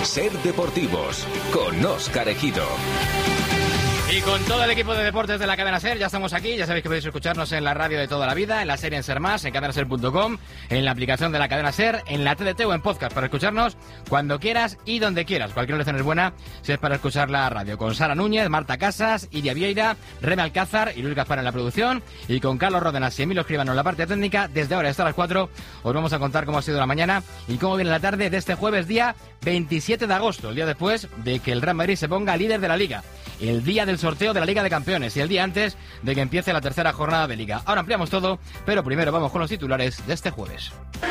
Ser Deportivos, con Óscar Ejido. Y con todo el equipo de deportes de la cadena SER, ya estamos aquí. Ya sabéis que podéis escucharnos en la radio de toda la vida, en la serie en Ser Más, en cadenaser.com, en la aplicación de la cadena SER, en la TDT o en podcast, para escucharnos cuando quieras y donde quieras. Cualquier lección es buena si es para escuchar la radio. Con Sara Núñez, Marta Casas, Iria Vieira, Reme Alcázar y Luis Gaspar en la producción. Y con Carlos Ródenas y Emilio Escribano en la parte técnica. Desde ahora hasta las 4 os vamos a contar cómo ha sido la mañana y cómo viene la tarde de este jueves, día 27 de agosto, el día después de que el Real Madrid se ponga líder de la Liga. El día del sorteo de la Liga de Campeones y el día antes de que empiece la tercera jornada de Liga. Ahora ampliamos todo, pero primero vamos con los titulares de este jueves.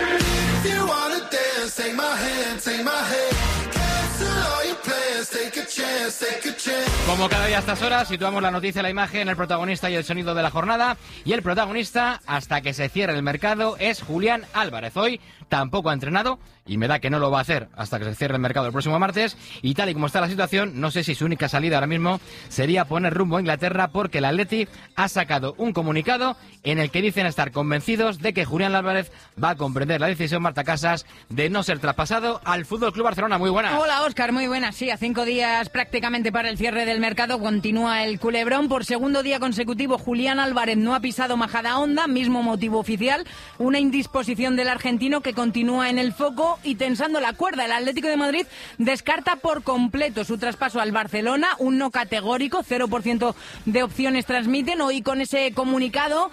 Como cada día a estas horas, situamos la noticia, la imagen, el protagonista y el sonido de la jornada. Y el protagonista, hasta que se cierre el mercado, es Julián Álvarez. Hoy tampoco ha entrenado y me da que no lo va a hacer hasta que se cierre el mercado el próximo martes. Y tal y como está la situación, no sé si su única salida ahora mismo sería poner rumbo a Inglaterra, porque el Atleti ha sacado un comunicado en el que dicen estar convencidos de que Julián Álvarez va a comprender la decisión, Marta Casas, de no ser traspasado al Fútbol Club Barcelona. Muy buenas. Hola, Óscar, muy buenas. Sí, a 5 días prácticamente para el cierre del mercado continúa el culebrón. Por segundo día consecutivo, Julián Álvarez no ha pisado Majadahonda, mismo motivo oficial, una indisposición del argentino que continúa en el foco y tensando la cuerda. El Atlético de Madrid descarta por completo su traspaso al Barcelona, un no categórico, 0% de opciones transmiten. Hoy con ese comunicado,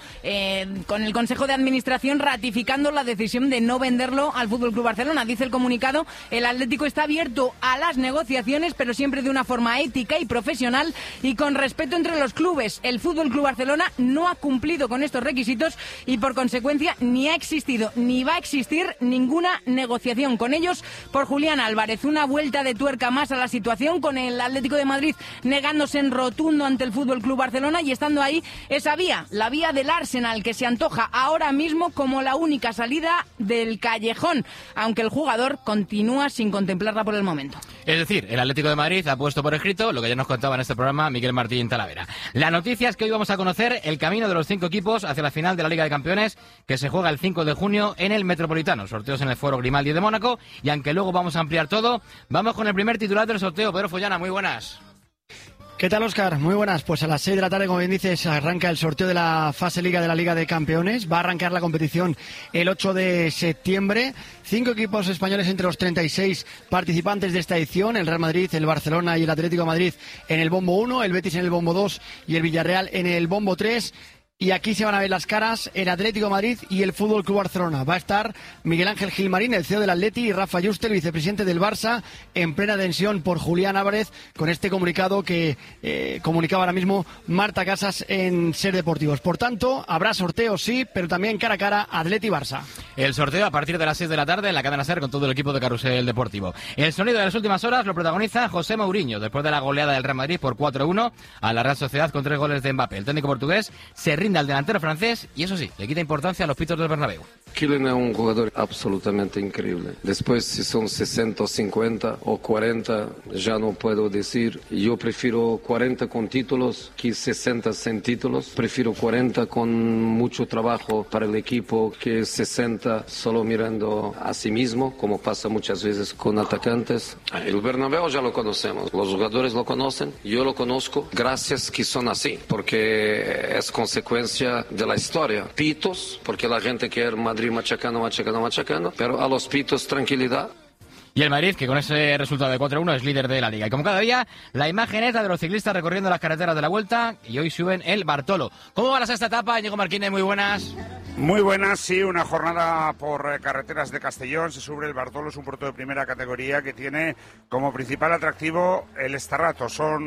con el Consejo de Administración ratificando la decisión de no venderlo al FC Barcelona. Dice el comunicado, el Atlético está abierto a las negociaciones, pero siempre de una forma ética y profesional y con respeto entre los clubes. El FC Barcelona no ha cumplido con estos requisitos y por consecuencia ni ha existido ni va a existir ninguna negociación con ellos por Julián Álvarez. Una vuelta de tuerca más a la situación, con el Atlético de Madrid negándose en rotundo ante el FC Barcelona y estando ahí esa vía, la vía del Arsenal, que se antoja ahora mismo como la única salida del callejón, aunque el jugador continúa sin contemplarla por el momento. Es decir, el Atlético de Madrid ha puesto por escrito lo que ya nos contaba en este programa Miguel Martín Talavera. La noticia es que hoy vamos a conocer el camino de los 5 equipos hacia la final de la Liga de Campeones, que se juega el 5 de junio en el Metropolitano. Sorteos en el Foro Grimaldi de Mónaco, y aunque luego vamos a ampliar todo, vamos con el primer titular del sorteo. Pedro Follana, muy buenas. ¿Qué tal, Óscar? Muy buenas. Pues a las 6 de la tarde, como bien dices, arranca el sorteo de la fase Liga de la Liga de Campeones. Va a arrancar la competición el 8 de septiembre. 5 equipos españoles entre los 36 participantes de esta edición. El Real Madrid, el Barcelona y el Atlético de Madrid en el bombo 1, el Betis en el bombo 2 y el Villarreal en el bombo 3. Y aquí se van a ver las caras el Atlético de Madrid y el Fútbol Club Barcelona. Va a estar Miguel Ángel Gilmarín, el CEO del Atleti, y Rafa Yuste, el vicepresidente del Barça, en plena tensión por Julián Álvarez, con este comunicado que comunicaba ahora mismo Marta Casas en Ser Deportivos. Por tanto, habrá sorteo, sí, pero también cara a cara Atleti-Barça. El sorteo a partir de las 6 de la tarde en la cadena SER con todo el equipo de Carrusel Deportivo. El sonido de las últimas horas lo protagoniza José Mourinho, después de la goleada del Real Madrid por 4-1 a la Real Sociedad con 3 goles de Mbappé. El técnico portugués se rinde al delantero francés y, eso sí, le quita importancia a los pitos del Bernabéu. Kylian es un jugador absolutamente increíble. Después, si son 60 o 50 o 40, ya no puedo decir. Yo prefiero 40 con títulos que 60 sin títulos. Prefiero 40 con mucho trabajo para el equipo que 60 solo mirando a sí mismo, como pasa muchas veces con atacantes. El Bernabéu ya lo conocemos, los jugadores lo conocen, yo lo conozco, gracias que son así, porque es consecuencia de la historia. Pitos, porque la gente quiere Madrid machacando, pero a los pitos tranquilidad. Y el Madrid, que con ese resultado de 4-1 es líder de la Liga. Y como cada día, la imagen es la de los ciclistas recorriendo las carreteras de la Vuelta, y hoy suben el Bartolo. ¿Cómo va esta etapa, Íñigo Marquínez? Muy buenas. Muy buenas, sí, una jornada por carreteras de Castellón. Se sube el Bartolo, es un puerto de primera categoría que tiene como principal atractivo el Estarrato.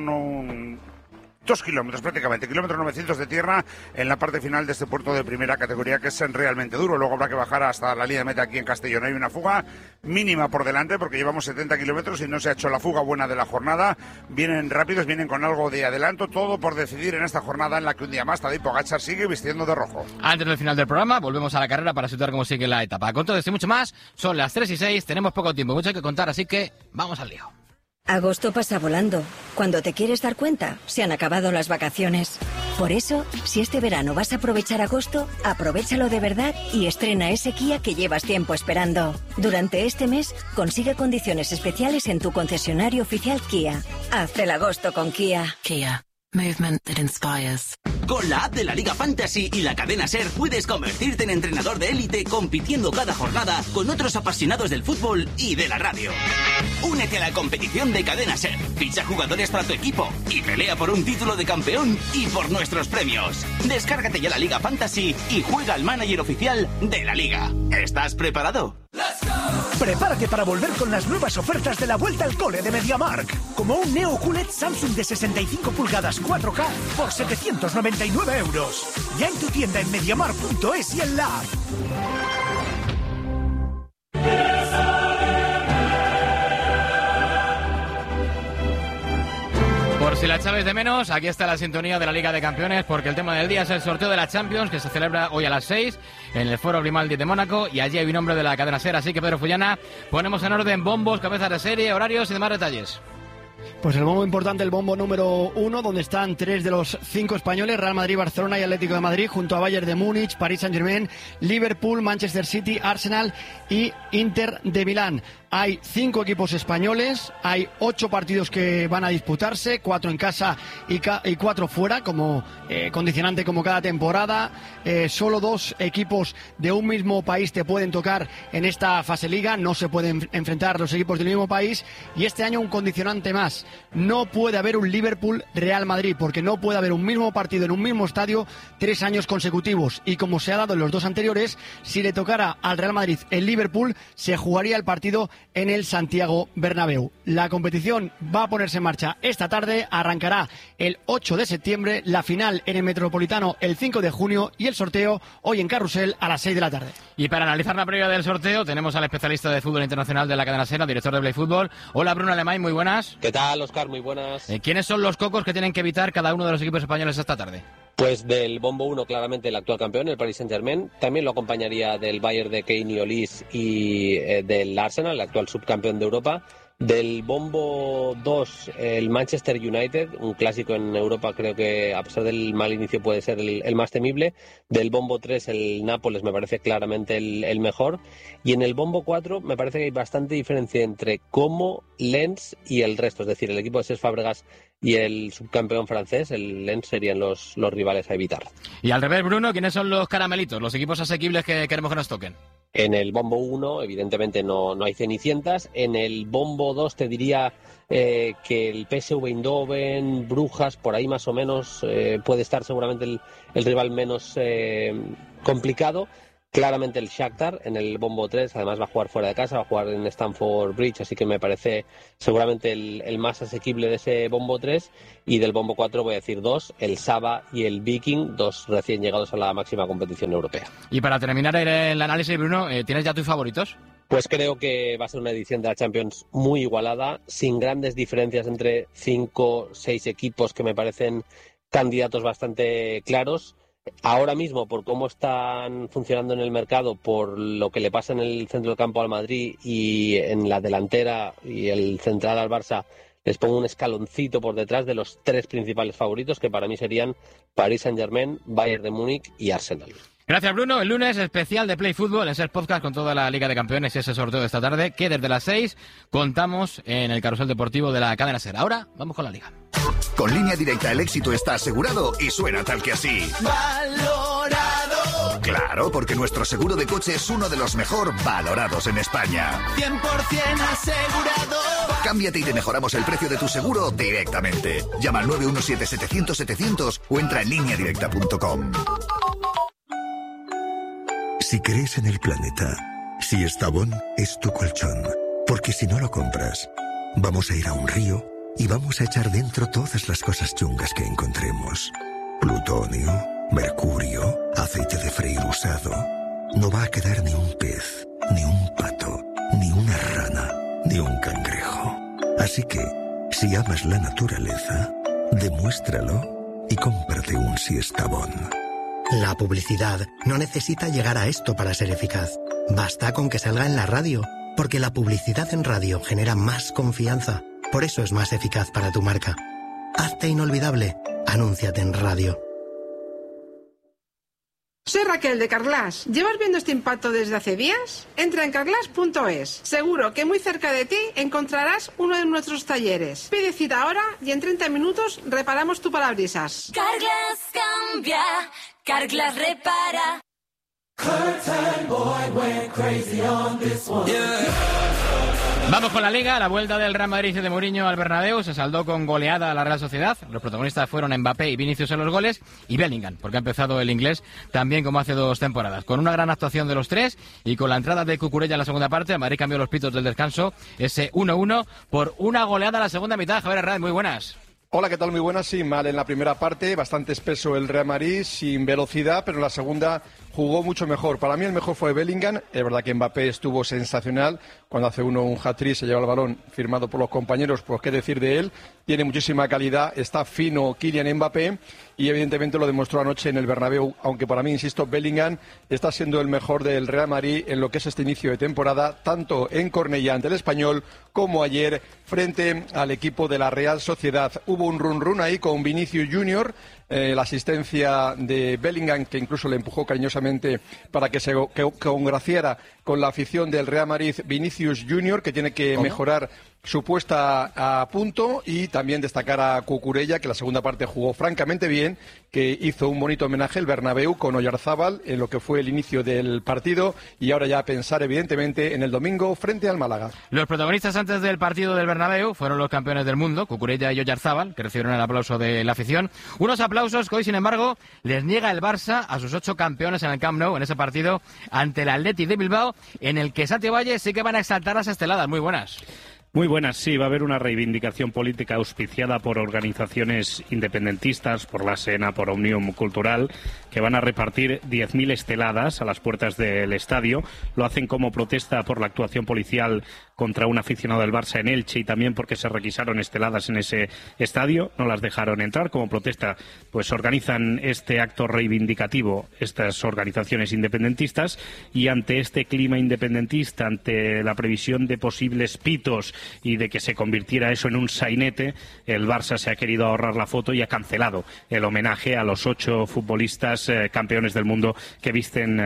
Son 2 kilómetros prácticamente, kilómetro 900 de tierra en la parte final de este puerto de primera categoría, que es realmente duro. Luego habrá que bajar hasta la línea de meta aquí en Castellón. Hay una fuga mínima por delante porque llevamos 70 kilómetros y no se ha hecho la fuga buena de la jornada. Vienen rápidos, vienen con algo de adelanto, todo por decidir en esta jornada en la que un día más Tadej Pogačar sigue vistiendo de rojo. Antes del final del programa volvemos a la carrera para situar cómo sigue la etapa. Con todo esto y mucho más, son las 3:06, tenemos poco tiempo, mucho que contar, así que vamos al lío. Agosto pasa volando. Cuando te quieres dar cuenta, se han acabado las vacaciones. Por eso, si este verano vas a aprovechar agosto, aprovéchalo de verdad y estrena ese Kia que llevas tiempo esperando. Durante este mes, consigue condiciones especiales en tu concesionario oficial Kia. Haz el agosto con Kia. Kia. Movement that inspires. Con la app de la Liga Fantasy y la cadena SER puedes convertirte en entrenador de élite compitiendo cada jornada con otros apasionados del fútbol y de la radio. Únete a la competición de cadena SER, ficha jugadores para tu equipo y pelea por un título de campeón y por nuestros premios. Descárgate ya la Liga Fantasy y juega al manager oficial de la Liga. ¿Estás preparado? Prepárate para volver con las nuevas ofertas de la vuelta al cole de MediaMarkt. Como un Neo QLED Samsung de 65 pulgadas 4K por 799 euros. Ya en tu tienda en MediaMarkt.es y en la app. Por si la echabais de menos, aquí está la sintonía de la Liga de Campeones, porque el tema del día es el sorteo de la Champions, que se celebra hoy a las 6 en el Foro Grimaldi de Mónaco, y allí hay un nombre de la cadena SER, así que Pedro Fullana, ponemos en orden bombos, cabezas de serie, horarios y demás detalles. Pues el bombo importante, el bombo número 1, donde están 3 de los 5 españoles, Real Madrid, Barcelona y Atlético de Madrid, junto a Bayern de Múnich, Paris Saint-Germain, Liverpool, Manchester City, Arsenal y Inter de Milán. Hay 5 equipos españoles, hay 8 partidos que van a disputarse, 4 en casa y 4 fuera, como condicionante como cada temporada. Solo 2 equipos de un mismo país te pueden tocar en esta fase liga, no se pueden enfrentar los equipos del mismo país, y este año un condicionante más: no puede haber un Liverpool-Real Madrid, porque no puede haber un mismo partido en un mismo estadio 3 años consecutivos, y como se ha dado en los 2 anteriores, si le tocara al Real Madrid el Liverpool, se jugaría el partido en el Santiago Bernabéu. La competición va a ponerse en marcha esta tarde, arrancará el 8 de septiembre, la final en el Metropolitano el 5 de junio y el sorteo hoy en Carrusel a las 6 de la tarde. Y para analizar la previa del sorteo tenemos al especialista de fútbol internacional de la cadena SER, director de Play Fútbol. Hola, Bruno Alemán, muy buenas. ¿Qué tal, Óscar? Muy buenas. ¿Quiénes son los cocos que tienen que evitar cada uno de los equipos españoles esta tarde? Pues del bombo 1, claramente el actual campeón, el Paris Saint-Germain. También lo acompañaría del Bayern de Kane Olís y del Arsenal, el actual subcampeón de Europa. Del bombo 2, el Manchester United, un clásico en Europa, creo que a pesar del mal inicio puede ser el más temible. Del bombo 3, el Nápoles me parece claramente el mejor. Y en el bombo 4 me parece que hay bastante diferencia entre Como, Lens y el resto, es decir, el equipo de Cesc Fàbregas y el subcampeón francés, el Lens, serían los rivales a evitar. Y al revés, Bruno, ¿quiénes son los caramelitos, los equipos asequibles que queremos que nos toquen? En el bombo 1, evidentemente, no hay cenicientas. En el bombo 2 te diría que el PSV Eindhoven, Brujas, por ahí más o menos puede estar seguramente el rival menos complicado. Claramente el Shakhtar en el bombo 3, además va a jugar fuera de casa, va a jugar en Stamford Bridge, así que me parece seguramente el más asequible de ese bombo 3. Y del bombo 4 voy a decir 2, el Saba y el Viking, 2 recién llegados a la máxima competición europea. Y para terminar el análisis, Bruno, ¿tienes ya tus favoritos? Pues creo que va a ser una edición de la Champions muy igualada, sin grandes diferencias entre 5, 6 equipos que me parecen candidatos bastante claros. Ahora mismo, por cómo están funcionando en el mercado, por lo que le pasa en el centro del campo al Madrid y en la delantera y el central al Barça, les pongo un escaloncito por detrás de los 3 principales favoritos, que para mí serían Paris Saint-Germain, Bayern de Múnich y Arsenal. Gracias, Bruno. El lunes especial de Play Fútbol en SER Podcast con toda la Liga de Campeones y ese sorteo de esta tarde, que desde las 6 contamos en el carrusel deportivo de la cadena SER. Ahora vamos con la Liga. Con Línea Directa el éxito está asegurado y suena tal que así. ¡Valorado! Claro, porque nuestro seguro de coche es uno de los mejor valorados en España. 100% asegurado. Cámbiate y te mejoramos el precio de tu seguro directamente. Llama al 917-700-700 o entra en lineadirecta.com. Si crees en el planeta, si Estavón es tu colchón, porque si no lo compras, vamos a ir a un río y vamos a echar dentro todas las cosas chungas que encontremos. Plutonio, mercurio, aceite de freír usado. No va a quedar ni un pez, ni un pato, ni una rana, ni un cangrejo. Así que, si amas la naturaleza, demuéstralo y cómprate un Siestabón. La publicidad no necesita llegar a esto para ser eficaz. Basta con que salga en la radio, porque la publicidad en radio genera más confianza, Por eso es más eficaz para tu marca. Hazte inolvidable. Anúnciate en radio. Soy Raquel de Carglass. ¿Llevas viendo este impacto desde hace días? Entra en carglass.es. Seguro que muy cerca de ti encontrarás uno de nuestros talleres. Pide cita ahora y en 30 minutos reparamos tu parabrisas. Carglass cambia, Carglass repara. Vamos con la Liga, la vuelta del Real Madrid de Mourinho al Bernabéu se saldó con goleada a la Real Sociedad. Los protagonistas fueron Mbappé y Vinicius en los goles y Bellingham, porque ha empezado el inglés también como hace 2 temporadas. Con una gran actuación de los tres y con la entrada de Cucurella en la segunda parte, el Madrid cambió los pitos del descanso, ese 1-1 por una goleada en la segunda mitad. Javier Herrera, muy buenas. Hola, ¿qué tal? Muy buenas. Sí, mal en la primera parte, bastante espeso el Real Madrid, sin velocidad, pero en la segunda jugó mucho mejor. Para mí el mejor fue Bellingham. Es verdad que Mbappé estuvo sensacional. Cuando hace uno un hat-trick, se lleva el balón firmado por los compañeros, pues qué decir de él. Tiene muchísima calidad, está fino Kylian Mbappé y evidentemente lo demostró anoche en el Bernabéu, aunque para mí, insisto, Bellingham está siendo el mejor del Real Madrid en lo que es este inicio de temporada, tanto en Cornellá ante el Español como ayer frente al equipo de la Real Sociedad. Hubo un run-run ahí con Vinicius Junior, la asistencia de Bellingham, que incluso le empujó cariñosamente para que se congraciara con la afición del Real Madrid, Vinicius Junior, que tiene que mejorar su puesta a punto, y también destacar a Cucurella, que la segunda parte jugó francamente bien, que hizo un bonito homenaje el Bernabéu con Oyarzábal en lo que fue el inicio del partido, y ahora ya a pensar evidentemente en el domingo frente al Málaga. Los protagonistas antes del partido del Bernabéu fueron los campeones del mundo, Cucurella y Oyarzábal, que recibieron el aplauso de la afición. Unos aplausos que hoy, sin embargo, les niega el Barça a sus 8 campeones en el Camp Nou en ese partido ante el Athletic de Bilbao, en el que Santi Valle sí que van a exaltar las esteladas. Muy buenas. Muy buenas, sí, va a haber una reivindicación política auspiciada por organizaciones independentistas, por la SENA, por Òmnium Cultural, que van a repartir 10.000 esteladas a las puertas del estadio. Lo hacen como protesta por la actuación policial contra un aficionado del Barça en Elche y también porque se requisaron esteladas en ese estadio, no las dejaron entrar. Como protesta, pues organizan este acto reivindicativo estas organizaciones independentistas, y ante este clima independentista, ante la previsión de posibles pitos y de que se convirtiera eso en un sainete, el Barça se ha querido ahorrar la foto y ha cancelado el homenaje a los 8 futbolistas campeones del mundo que visten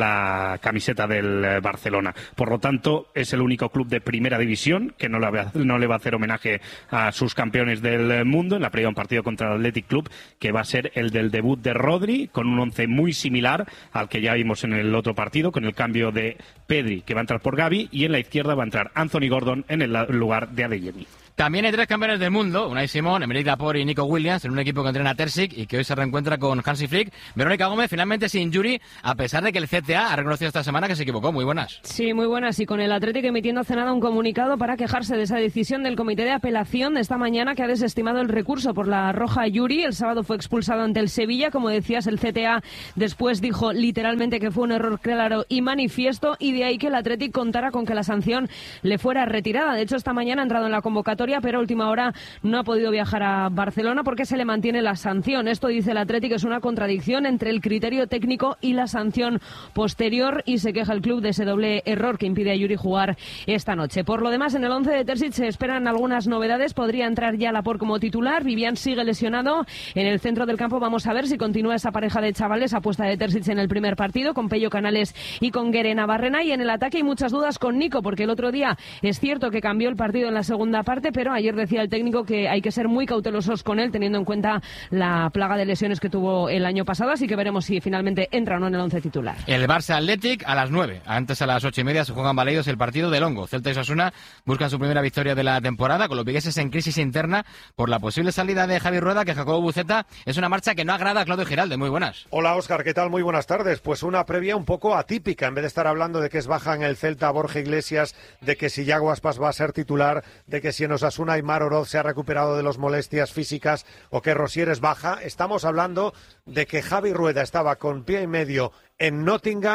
la camiseta del Barcelona. Por lo tanto, es el único club de primera división que no le va a hacer homenaje a sus campeones del mundo en la previa de un partido contra el Athletic Club, que va a ser el del debut de Rodri, con un once muy similar al que ya vimos en el otro partido, con el cambio de Pedri, que va a entrar por Gavi, y en la izquierda va a entrar Anthony Gordon en el lugar de Adeyemi. También hay 3 campeones del mundo, Unai Simón, Emerick Laporte y Nico Williams, en un equipo que entrena Terzic y que hoy se reencuentra con Hansi Flick. Verónica Gómez finalmente sin Yuri, a pesar de que el CTA ha reconocido esta semana que se equivocó. Muy buenas. Sí, muy buenas, y con el Atlético emitiendo hace nada un comunicado para quejarse de esa decisión del Comité de Apelación de esta mañana, que ha desestimado el recurso por la roja a Yuri. El sábado fue expulsado ante el Sevilla, como decías, el CTA después dijo literalmente que fue un error claro y manifiesto, y de ahí que el Atlético contara con que la sanción le fuera retirada. De hecho, esta mañana ha entrado en la convocatoria, pero a última hora no ha podido viajar a Barcelona porque se le mantiene la sanción. Esto, dice el Atlético, es una contradicción entre el criterio técnico y la sanción posterior, y se queja el club de ese doble error que impide a Yuri jugar esta noche. Por lo demás, en el 11 de Terzic se esperan algunas novedades. Podría entrar ya Laporte como titular. Vivian sigue lesionado. En el centro del campo vamos a ver si continúa esa pareja de chavales, apuesta de Terzic en el primer partido, con Pello Canales y con Guere Navarrena. Y en el ataque hay muchas dudas con Nico, porque el otro día es cierto que cambió el partido en la segunda parte, pero ayer decía el técnico que hay que ser muy cautelosos con él, teniendo en cuenta la plaga de lesiones que tuvo el año pasado, así que veremos si finalmente entra o no en el 11 titular. El Barça Athletic a las 9, antes a las 8:30 se juegan Baleidos el partido de Longo. Celta y Osasuna buscan su primera victoria de la temporada, con los vigueses en crisis interna por la posible salida de Javi Rueda, que Jacobo Buceta es una marcha que no agrada a Claudio Giralde. Muy buenas. Hola Óscar, ¿qué tal? Muy buenas tardes. Pues una previa un poco atípica, en vez de estar hablando de que es baja en el Celta Borja Iglesias, de que si Yago Aspas va a ser titular, de que si en Osasuna Aimar Oroz se ha recuperado de las molestias físicas o que Rosier es baja, estamos hablando de que Javi Rueda estaba con pie y medio en Nottingham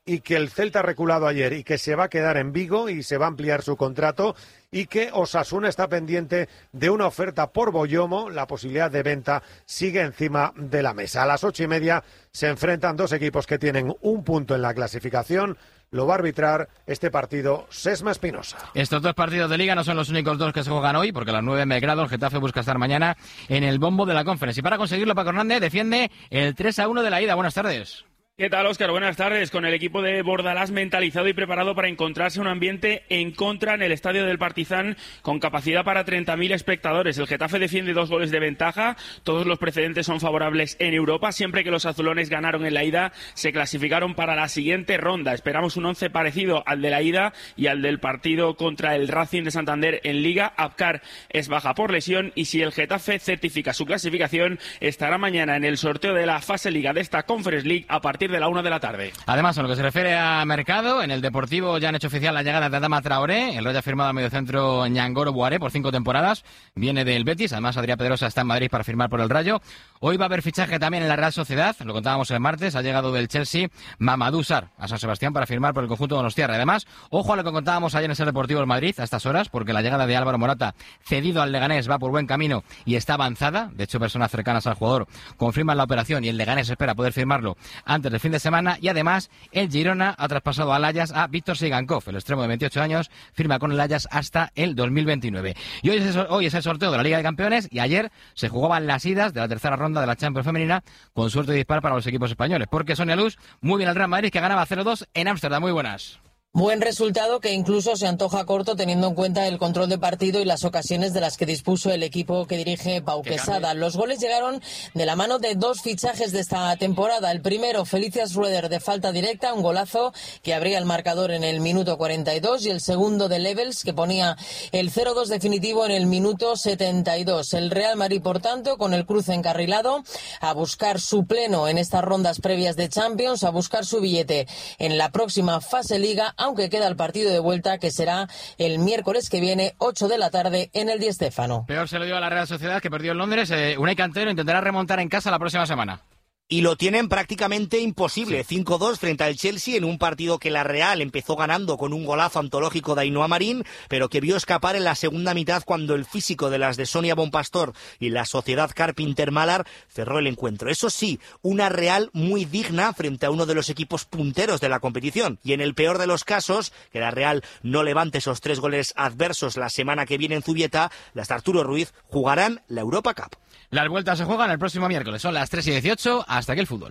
y que el Celta ha reculado ayer y que se va a quedar en Vigo y se va a ampliar su contrato, y que Osasuna está pendiente de una oferta por Boyomo. La posibilidad de venta sigue encima de la mesa. A las 8:30 se enfrentan dos equipos que tienen un punto en la clasificación. Lo va a arbitrar este partido Sesma Espinosa. Estos dos partidos de Liga no son los únicos dos que se juegan hoy, porque a las 9 en Belgrado el Getafe busca estar mañana en el bombo de la Conference. Y para conseguirlo, Paco Hernández defiende el 3-1 de la ida. Buenas tardes. ¿Qué tal, Óscar? Buenas tardes. Con el equipo de Bordalás mentalizado y preparado para encontrarse un ambiente en contra en el estadio del Partizan, con capacidad para 30.000 espectadores. El Getafe defiende 2 goles de ventaja. Todos los precedentes son favorables en Europa. Siempre que los azulones ganaron en la ida, se clasificaron para la siguiente ronda. Esperamos un 11 parecido al de la ida y al del partido contra el Racing de Santander en Liga. Abkar es baja por lesión, y si el Getafe certifica su clasificación, estará mañana en el sorteo de la fase Liga de esta Conference League a partir de la 1 de la tarde. Además, en lo que se refiere a mercado, en el Deportivo ya han hecho oficial la llegada de Adama Traoré. El Rayo ha firmado a mediocentro Ñangoro Buaré por 5 temporadas. Viene del Betis. Además, Adrián Pedrosa está en Madrid para firmar por el Rayo. Hoy va a haber fichaje también en la Real Sociedad. Lo contábamos el martes. Ha llegado del Chelsea Mamadou Sarr a San Sebastián para firmar por el conjunto de Donostiarra. Además, ojo a lo que contábamos ayer en el Deportivo del Madrid a estas horas, porque la llegada de Álvaro Morata, cedido al Leganés, va por buen camino y está avanzada. De hecho, personas cercanas al jugador confirman la operación y el Leganés espera poder firmarlo antes del fin de semana. Y además, el Girona ha traspasado al Ajax a Víctor Sigankov, el extremo de 28 años, firma con el Ajax hasta el 2029. Y hoy es el sorteo de la Liga de Campeones, y ayer se jugaban las idas de la tercera ronda de la Champions femenina, con suerte de dispar para los equipos españoles, porque Sonia Luz, muy bien el Real Madrid, que ganaba 0-2 en Ámsterdam. Muy buenas. Buen resultado que incluso se antoja corto teniendo en cuenta el control de partido y las ocasiones de las que dispuso el equipo que dirige Pau Quesada. Los goles llegaron de la mano de 2 fichajes de esta temporada. El primero, Felicias Rueder, de falta directa, un golazo que abría el marcador en el minuto 42, y el segundo de Levels, que ponía el 0-2 definitivo en el minuto 72. El Real Madrid, por tanto, con el cruce encarrilado, a buscar su pleno en estas rondas previas de Champions, a buscar su billete en la próxima fase Liga, aunque queda el partido de vuelta, que será el miércoles que viene, 8 de la tarde, en el Di Stéfano. Peor se lo dio a la Real Sociedad, que perdió en Londres. Unai Cantero intentará remontar en casa la próxima semana. Y lo tienen prácticamente imposible. 5-2 frente al Chelsea en un partido que la Real empezó ganando con un golazo antológico de Ainhoa Marín, pero que vio escapar en la segunda mitad cuando el físico de las de Sonia Bonpastor y la Sociedad Carpinter-Malar cerró el encuentro. Eso sí, una Real muy digna frente a uno de los equipos punteros de la competición. Y en el peor de los casos, que la Real no levante esos 3 goles adversos la semana que viene en Zubieta, las de Arturo Ruiz jugarán la Europa Cup. Las vueltas se juegan el próximo miércoles. Son las 3:18. Hasta aquí el fútbol.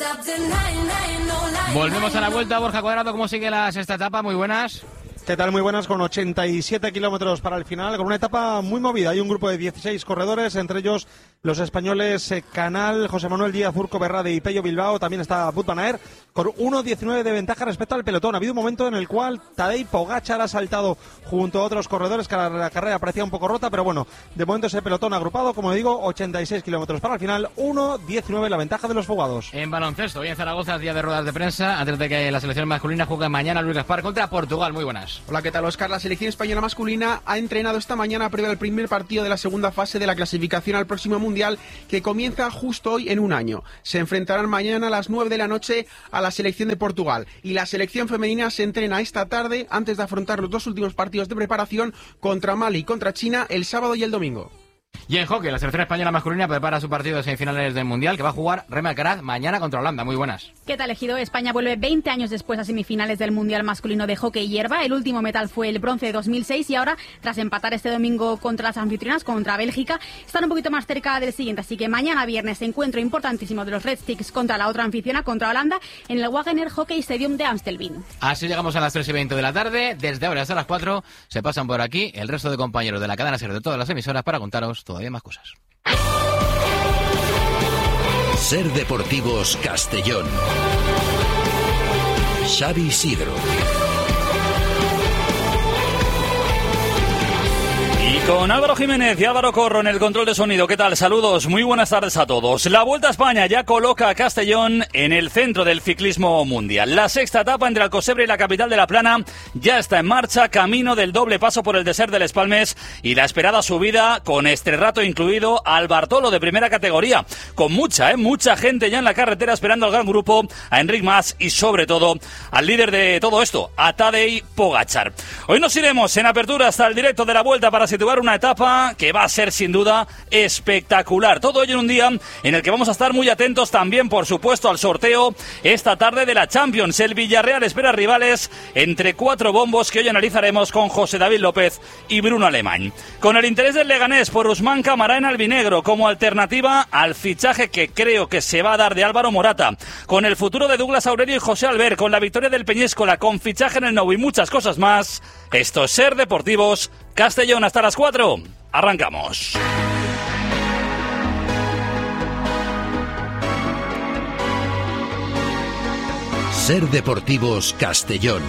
Volvemos a la vuelta. Borja Cuadrado, ¿cómo sigue la sexta etapa? Muy buenas. ¿Qué tal? Muy buenas, con 87 kilómetros para el final, con una etapa muy movida. Hay un grupo de 16 corredores, entre ellos los españoles Canal, José Manuel Díaz, Urco Berrade y Pello Bilbao. También está Wout van Aert, con 1.19 de ventaja respecto al pelotón. Ha habido un momento en el cual Tadej Pogačar ha saltado junto a otros corredores, que la carrera parecía un poco rota, pero bueno, de momento ese pelotón agrupado, como digo, 86 kilómetros para el final, 1.19 la ventaja de los fugados. En baloncesto, hoy en Zaragoza, día de ruedas de prensa, antes de que la selección masculina juegue mañana Luis Gaspar contra Portugal. Muy buenas. Hola, ¿qué tal, Óscar? La selección española masculina ha entrenado esta mañana previo al primer partido de la segunda fase de la clasificación al próximo Mundial, que comienza justo hoy en un año. Se enfrentarán mañana a las 9 de la noche a la selección de Portugal, y la selección femenina se entrena esta tarde antes de afrontar los 2 últimos partidos de preparación contra Mali y contra China el sábado y el domingo. Y en hockey, la selección española masculina prepara su partido de semifinales del Mundial, que va a jugar Remy Alcaraz mañana contra Holanda. Muy buenas. ¿Qué tal, Ejido? España vuelve 20 años después a semifinales del Mundial masculino de hockey hierba. El último metal fue el bronce de 2006, y ahora, tras empatar este domingo contra las anfitrionas, contra Bélgica, están un poquito más cerca del siguiente. Así que mañana viernes, encuentro importantísimo de los Red Sticks contra la otra anfitriona, contra Holanda, en el Wagener Hockey Stadium de Amstelveen. Así llegamos a las 3:20 de la tarde. Desde ahora hasta las 4 se pasan por aquí el resto de compañeros de la cadena SER de todas las emisoras para contaros todavía más cosas. SER Deportivos Castellón. Xavi Isidro. Y Con Álvaro Jiménez y Álvaro Corro en el control de sonido. ¿Qué tal? Saludos, muy buenas tardes a todos. La Vuelta a España ya coloca a Castellón en el centro del ciclismo mundial. La sexta etapa entre Alcocebre y la capital de La Plana ya está en marcha, camino del doble paso por el desert de Les Palmes y la esperada subida, con este rato incluido, al Bartolo de primera categoría. Con mucha gente ya en la carretera esperando al gran grupo, a Enric Mas y sobre todo al líder de todo esto, a Tadej Pogačar. Hoy nos iremos en apertura hasta el directo de la Vuelta para situar una etapa que va a ser sin duda espectacular. Todo ello en un día en el que vamos a estar muy atentos también, por supuesto, al sorteo esta tarde de la Champions. El Villarreal espera rivales entre 4 bombos que hoy analizaremos con José David López y Bruno Alemán. Con el interés del Leganés por Usman Camará en albinegro como alternativa al fichaje que creo que se va a dar de Álvaro Morata. Con el futuro de Douglas Aurelio y José Albert, con la victoria del Peñíscola, con fichaje en el Nou y muchas cosas más. Esto es Ser Deportivos Castellón, hasta las 4. Arrancamos. Ser Deportivos Castellón.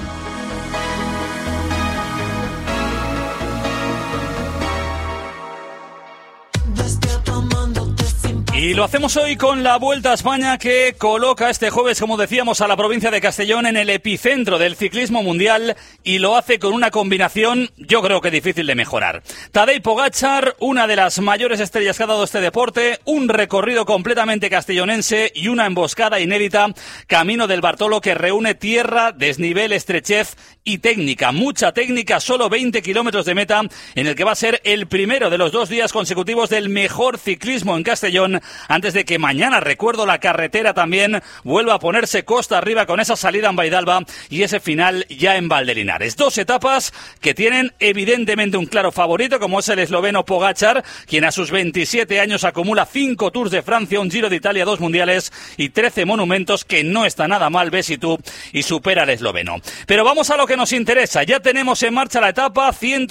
Y lo hacemos hoy con la Vuelta a España, que coloca este jueves, como decíamos, a la provincia de Castellón en el epicentro del ciclismo mundial, y lo hace con una combinación, yo creo que difícil de mejorar. Tadej Pogačar, una de las mayores estrellas que ha dado este deporte, un recorrido completamente castellonense y una emboscada inédita, camino del Bartolo, que reúne tierra, desnivel, estrechez y técnica. Mucha técnica, solo 20 kilómetros de meta, en el que va a ser el primero de los 2 días consecutivos del mejor ciclismo en Castellón, antes de que mañana, recuerdo, la carretera también vuelva a ponerse costa arriba con esa salida en Baidalba y ese final ya en Valdelinares. 2 etapas que tienen evidentemente un claro favorito, como es el esloveno Pogačar, quien a sus 27 años acumula 5 Tours de Francia, un Giro de Italia, 2 mundiales y 13 monumentos, que no está nada mal, ves y tú, y supera al esloveno. Pero vamos a lo que nos interesa. Ya tenemos en marcha la etapa,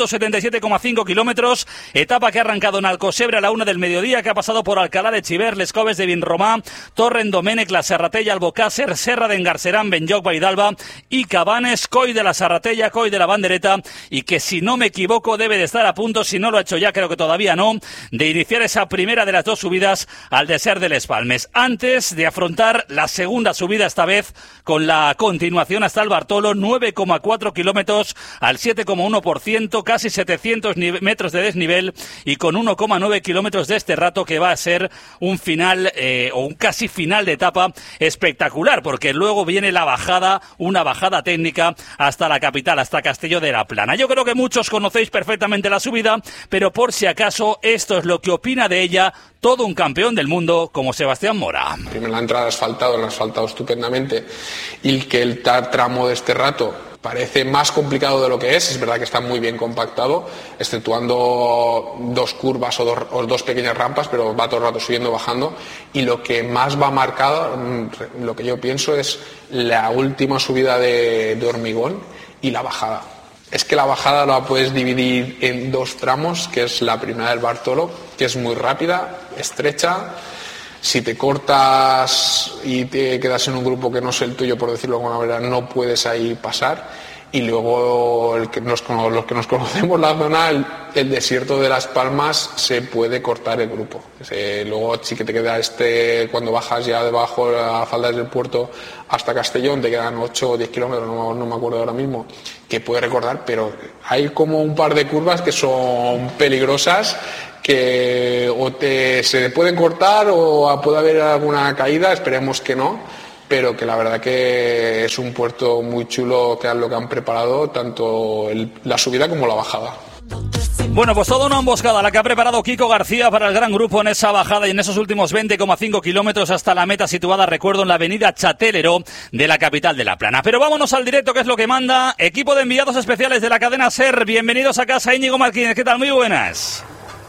177,5 kilómetros, etapa que ha arrancado en Alcocebre a la 1 del mediodía, que ha pasado por Alcalá de Chiver, Les Coves de Vinromà, Torrent-Domènec, la Serratella, Albocàsser, Serra d'Engarceran, Benlloc, Baidalba y Cabanes, Coll de la Serratella, Coll de la Bandereta, y que, si no me equivoco, debe de estar a punto, si no lo ha hecho ya, creo que todavía no, de iniciar esa primera de las 2 subidas al desert de Les Palmes, antes de afrontar la segunda subida, esta vez con la continuación hasta el Bartolo, 9,4 kilómetros al 7,1%, casi 700 metros de desnivel y con 1,9 kilómetros de este rato, que va a ser un final o un casi final de etapa espectacular, porque luego viene la bajada, una bajada técnica hasta la capital, hasta Castelló de la Plana. Yo creo que muchos conocéis perfectamente la subida, pero por si acaso, esto es lo que opina de ella todo un campeón del mundo como Sebastián Mora. Primero la entrada asfaltado, lo han asfaltado estupendamente, y que el tramo de este rato parece más complicado de lo que es verdad que está muy bien compactado, exceptuando 2 curvas o 2 pequeñas rampas, pero va todo el rato subiendo, bajando, y lo que más va marcado, lo que yo pienso, es la última subida de hormigón y la bajada. Es que la bajada la puedes dividir en 2 tramos, que es la primera del Bartolo, que es muy rápida, estrecha. Si te cortas y te quedas en un grupo que no es el tuyo, por decirlo de alguna manera, no puedes ahí pasar. Y luego los que nos conocemos la zona, el desierto de Las Palmas, se puede cortar el grupo. Luego sí que te queda cuando bajas ya debajo a faldas del puerto hasta Castellón, te quedan 8 o 10 kilómetros, no me acuerdo ahora mismo, que puedes recordar, pero hay como un par de curvas que son peligrosas, que se pueden cortar o puede haber alguna caída, esperemos que no, pero que la verdad que es un puerto muy chulo, que es lo que han preparado, tanto la subida como la bajada. Bueno, pues toda una emboscada la que ha preparado Kiko García para el gran grupo en esa bajada y en esos últimos 20,5 kilómetros hasta la meta, situada, recuerdo, en la avenida Chatelero de la capital de La Plana. Pero vámonos al directo, que es lo que manda. Equipo de enviados especiales de la cadena SER, bienvenidos a casa. Íñigo Martínez, ¿qué tal? Muy buenas.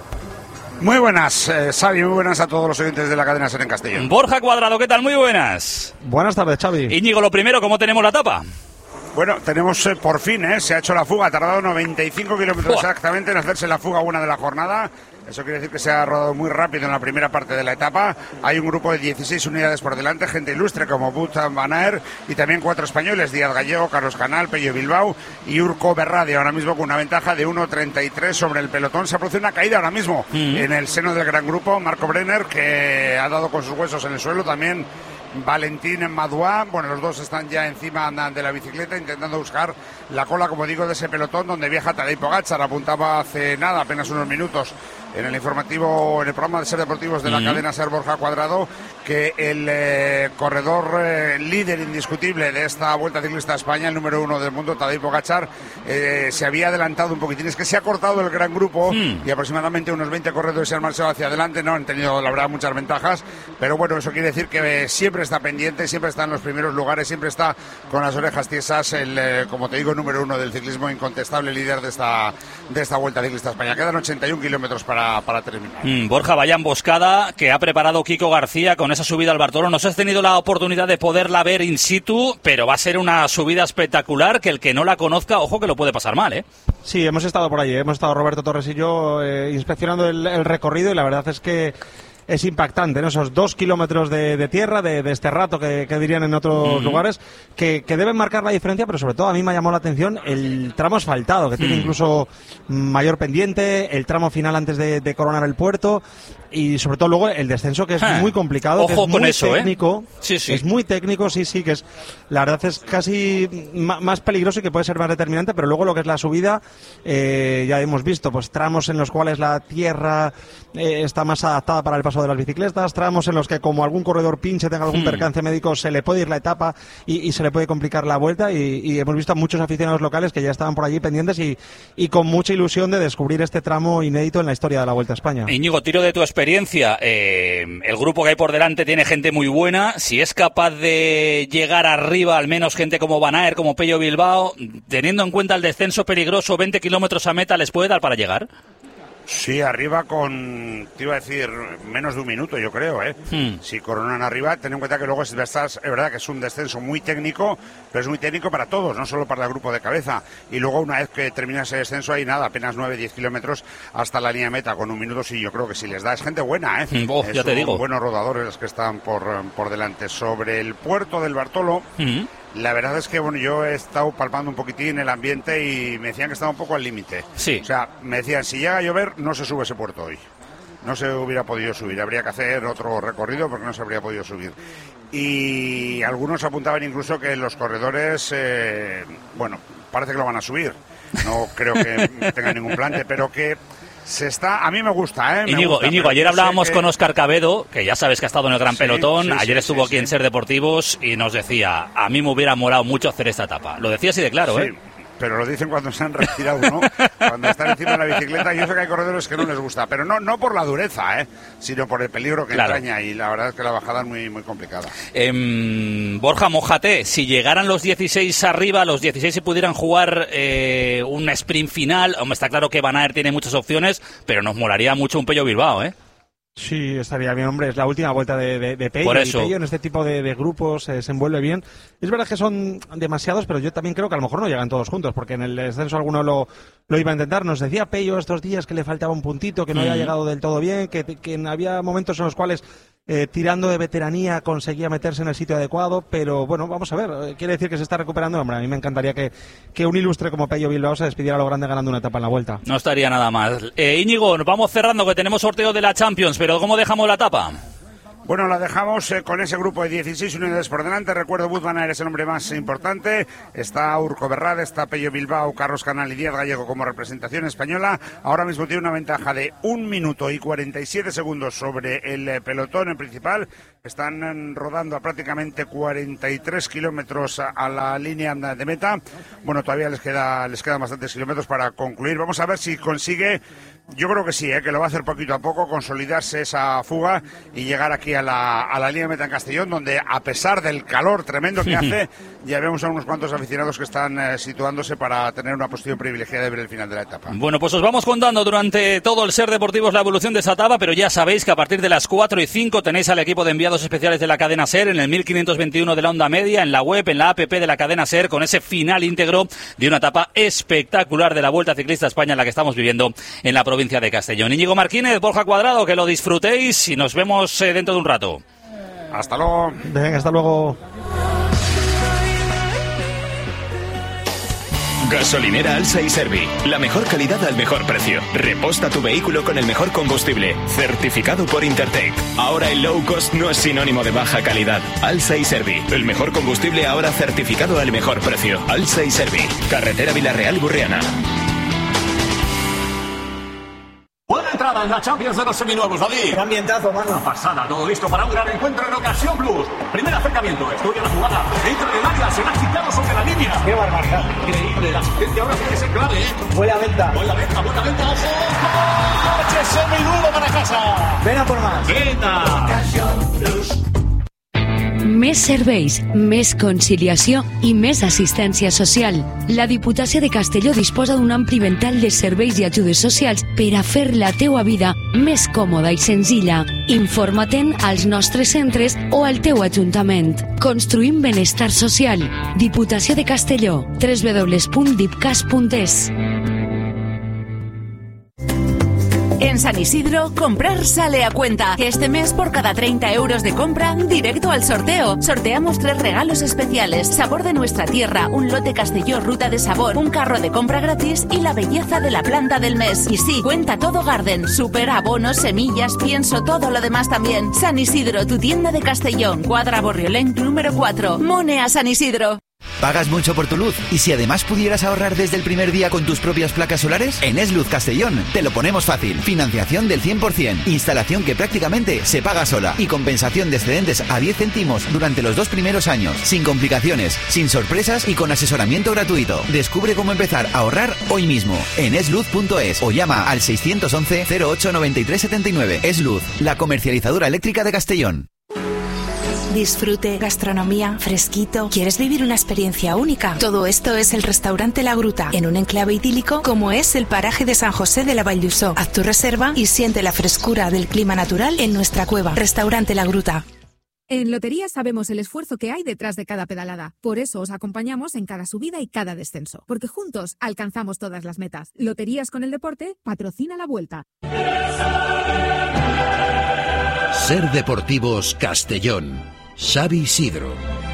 Muy buenas, Xavi, muy buenas a todos los oyentes de la cadena SER en Castellón. Borja Cuadrado, ¿qué tal? Muy buenas. Buenas tardes, Xavi. Íñigo, lo primero, ¿cómo tenemos la etapa? Bueno, tenemos por fin, se ha hecho la fuga, ha tardado 95 kilómetros exactamente en hacerse la fuga buena de la jornada. Eso quiere decir que se ha rodado muy rápido en la primera parte de la etapa. Hay un grupo de 16 unidades por delante, gente ilustre como Wout van Aert y también 4 españoles, Díaz Gallego, Carlos Canal, Pello Bilbao y Urco Berradi, ahora mismo con una ventaja de 1.33 sobre el pelotón. Se produce una caída ahora mismo en el seno del gran grupo. Marco Brenner, que ha dado con sus huesos en el suelo, también Valentín Madouas. Bueno, los dos están ya encima de la bicicleta intentando buscar la cola, como digo, de ese pelotón donde viaja Tadej Pogačar. Apuntaba hace nada, apenas unos minutos, en el informativo, en el programa de Ser Deportivos de la cadena Ser, Borja Cuadrado, que el corredor líder indiscutible de esta Vuelta Ciclista a España, el número 1 del mundo, Tadej Pogačar, se había adelantado un poquitín. Es que se ha cortado el gran grupo y aproximadamente unos 20 corredores se han marchado hacia adelante. No han tenido, la verdad, muchas ventajas, pero bueno, eso quiere decir que siempre está pendiente, siempre está en los primeros lugares, siempre está con las orejas tiesas, el, como te digo, número 1 del ciclismo, incontestable líder de esta Vuelta Ciclista a España. Quedan 81 kilómetros para terminar. Borja, vaya emboscada que ha preparado Kiko García con esa subida al Bartolo. No has tenido la oportunidad de poderla ver in situ, pero va a ser una subida espectacular que el que no la conozca, ojo que lo puede pasar mal, ¿eh? Sí, hemos estado por allí, hemos estado Roberto Torres y yo inspeccionando el recorrido, y la verdad es que es impactante, ¿no? Esos 2 kilómetros de tierra, de este rato que dirían en otros lugares, que deben marcar la diferencia, pero sobre todo a mí me ha llamado la atención el tramo asfaltado, que tiene incluso mayor pendiente, el tramo final antes de coronar el puerto, y sobre todo luego el descenso, que es muy complicado. Ojo que es con muy eso, técnico, Sí. Es muy técnico, sí, que es, la verdad es casi más peligroso y que puede ser más determinante, pero luego lo que es la subida, ya hemos visto, pues tramos en los cuales la tierra está más adaptada para el paso de las bicicletas, tramos en los que como algún corredor pinche, tenga algún percance médico, se le puede ir la etapa y se le puede complicar la vuelta, y hemos visto a muchos aficionados locales que ya estaban por allí pendientes y con mucha ilusión de descubrir este tramo inédito en la historia de la Vuelta a España. Íñigo, tiro de tu experiencia, el grupo que hay por delante tiene gente muy buena. Si es capaz de llegar arriba, al menos gente como Van Aert, como Pello Bilbao, teniendo en cuenta el descenso peligroso, 20 kilómetros a meta, ¿les puede dar para llegar? Sí, arriba con, te iba a decir, menos de un minuto, yo creo, Si coronan arriba, ten en cuenta que luego es verdad que es un descenso muy técnico, pero es muy técnico para todos, no solo para el grupo de cabeza. Y luego, una vez que termina ese descenso, hay nada, apenas 9-10 kilómetros hasta la línea meta. Con un minuto, sí, yo creo que sí les da. Es gente buena, ya te digo. Buenos rodadores los que están por delante. Sobre el puerto del Bartolo, la verdad es que, bueno, yo he estado palpando un poquitín el ambiente y me decían que estaba un poco al límite. Sí. O sea, me decían, si llega a llover, no se sube ese puerto hoy. No se hubiera podido subir. Habría que hacer otro recorrido porque no se habría podido subir. Y algunos apuntaban incluso que los corredores, bueno, parece que lo van a subir. No creo que tengan ningún plante, pero que a mí me gusta, Íñigo, ayer hablábamos con Óscar Cabedo, que ya sabes que ha estado en el Gran Pelotón. Ayer estuvo aquí en Ser Deportivos y nos decía, a mí me hubiera molado mucho hacer esta etapa. Lo decía así de claro, Pero lo dicen cuando se han retirado, ¿no? Cuando están encima de la bicicleta. Yo sé que hay corredores que no les gusta, pero no por la dureza, sino por el peligro que entraña, y la verdad es que la bajada es muy, muy complicada. Borja, mójate, si llegaran los 16 arriba, los 16 se pudieran jugar un sprint final, hombre, está claro que Van Aert tiene muchas opciones, pero nos molaría mucho un Pello Bilbao, Sí, estaría bien, hombre. Es la última vuelta de Pello. Por eso. Y Pello en este tipo de grupos se envuelve bien. Es verdad que son demasiados, pero yo también creo que a lo mejor no llegan todos juntos, porque en el descenso alguno lo iba a intentar. Nos decía Pello estos días que le faltaba un puntito, que no había llegado del todo bien, que había momentos en los cuales tirando de veteranía conseguía meterse en el sitio adecuado, pero bueno, vamos a ver. Quiere decir que se está recuperando. Hombre, a mí me encantaría que un ilustre como Pello Bilbao se despidiera a lo grande ganando una etapa en la Vuelta. No estaría nada mal. Íñigo, nos vamos cerrando, que tenemos sorteo de la Champions, pero ¿cómo dejamos la etapa? Bueno, la dejamos con ese grupo de 16 unidades por delante. Recuerdo, Wout van Aert es el hombre más importante. Está Urco Berradi, está Pello Bilbao, Carlos Canal y Díaz Gallego como representación española. Ahora mismo tiene una ventaja de 1 minuto y 47 segundos sobre el pelotón en principal. Están rodando a prácticamente 43 kilómetros a la línea de meta. Bueno, todavía les quedan bastantes kilómetros para concluir. Vamos a ver si consigue, yo creo que sí, que lo va a hacer poquito a poco, consolidarse esa fuga y llegar aquí aquí a la línea de meta en Castellón, donde a pesar del calor tremendo que hace, ya vemos a unos cuantos aficionados que están situándose para tener una posición privilegiada de ver el final de la etapa. Bueno, pues os vamos contando durante todo el Ser Deportivos la evolución de esta etapa, pero ya sabéis que a partir de las 4:05 tenéis al equipo de enviados especiales de la cadena SER en el 1521 de la onda media, en la web, en la app de la cadena SER, con ese final íntegro de una etapa espectacular de la Vuelta Ciclista a España en la que estamos viviendo en la provincia de Castellón. Íñigo Marquínez, Borja Cuadrado, que lo disfrutéis y nos vemos dentro de un rato. Hasta luego. Venga, hasta luego. Gasolinera Alsa y Servi. La mejor calidad al mejor precio. Reposta tu vehículo con el mejor combustible. Certificado por Intertech. Ahora el low cost no es sinónimo de baja calidad. Alsa y Servi. El mejor combustible ahora certificado al mejor precio. Alsa y Servi. Carretera Villarreal-Burriana. Buena entrada en la Champions de los seminuevos, David. Qué ambientazo, mano. Una pasada, todo listo para un gran encuentro en Ocasión Plus. Primer acercamiento, estudia la jugada. Dentro del área, se ha quitado sobre la línea. Qué barbaridad. Increíble, la asistencia ahora tiene que ser clave, Buena venta. Buena venta, ojo. ¡Coche seminuevo para casa! Ven a por más. Venta. Ocasión Plus. Més serveis, més conciliació i més assistència social. La Diputació de Castelló disposa d'un ampli ventall de serveis i ajudes socials per a fer la teua vida més còmoda i senzilla. Informa-te'n als nostres centres o al teu ajuntament. Construïm benestar social. Diputació de Castelló. www.dipcas.es. En San Isidro, comprar sale a cuenta. Este mes, por cada 30 euros de compra, directo al sorteo. Sorteamos 3 regalos especiales: sabor de nuestra tierra, un lote Castelló Ruta de Sabor, un carro de compra gratis y la belleza de la planta del mes. Y sí, cuenta todo Garden, super, abonos, semillas, pienso, todo lo demás también. San Isidro, tu tienda de Castellón, Cuadra Borriolenc número 4. Mone a San Isidro. ¿Pagas mucho por tu luz? ¿Y si además pudieras ahorrar desde el primer día con tus propias placas solares? En Esluz Castellón te lo ponemos fácil. Financiación del 100%, instalación que prácticamente se paga sola y compensación de excedentes a 10 céntimos durante los 2 primeros años. Sin complicaciones, sin sorpresas y con asesoramiento gratuito. Descubre cómo empezar a ahorrar hoy mismo en esluz.es o llama al 611 08 93 79. Esluz, la comercializadora eléctrica de Castellón. Disfrute, gastronomía, fresquito. ¿Quieres vivir una experiencia única? Todo esto es el restaurante La Gruta, en un enclave idílico como es el paraje de San José de la Vall d'Uixó. Haz tu reserva y siente la frescura del clima natural en nuestra cueva. Restaurante La Gruta. En Lotería sabemos el esfuerzo que hay detrás de cada pedalada. Por eso os acompañamos en cada subida y cada descenso. Porque juntos alcanzamos todas las metas. Loterías con el deporte patrocina la Vuelta. Ser Deportivos Castellón. Xavi Isidro.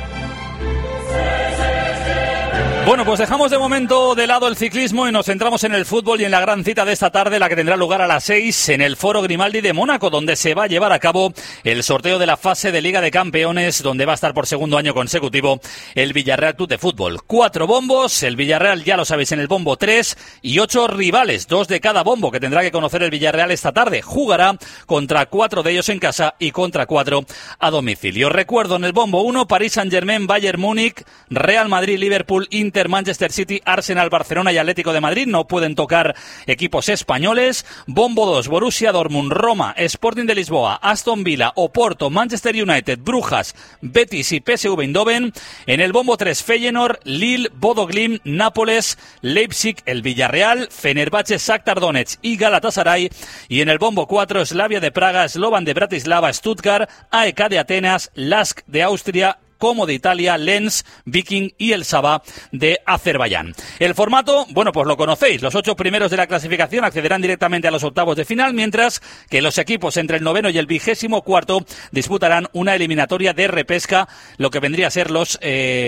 Bueno, pues dejamos de momento de lado el ciclismo y nos centramos en el fútbol y en la gran cita de esta tarde, la que tendrá lugar a las 6 en el Foro Grimaldi de Mónaco, donde se va a llevar a cabo el sorteo de la fase de Liga de Campeones, donde va a estar por segundo año consecutivo el Villarreal Club de Fútbol. 4 bombos, el Villarreal, ya lo sabéis, en el bombo 3 y 8 rivales, 2 de cada bombo, que tendrá que conocer el Villarreal esta tarde. Jugará contra 4 de ellos en casa y contra 4 a domicilio. Recuerdo, en el bombo 1, París Saint-Germain, Bayern Múnich, Real Madrid, Liverpool, Inter, Manchester City, Arsenal, Barcelona y Atlético de Madrid. No pueden tocar equipos españoles. Bombo 2, Borussia Dortmund, Roma, Sporting de Lisboa, Aston Villa, Oporto, Manchester United, Brujas, Betis y PSV Eindhoven. En el bombo 3, Feyenoord, Lille, Bodo Glimt, Nápoles, Leipzig, el Villarreal, Fenerbahce, Shakhtar Donetsk y Galatasaray. Y en el bombo 4, Slavia de Praga, Slovan de Bratislava, Stuttgart, AEK de Atenas, Lask de Austria, Como de Italia, Lens, Viking y el Sabah de Azerbaiyán. El formato, bueno, pues lo conocéis. Los 8 primeros de la clasificación accederán directamente a los octavos de final, mientras que los equipos entre el 9º y el 24º disputarán una eliminatoria de repesca, lo que vendría a ser los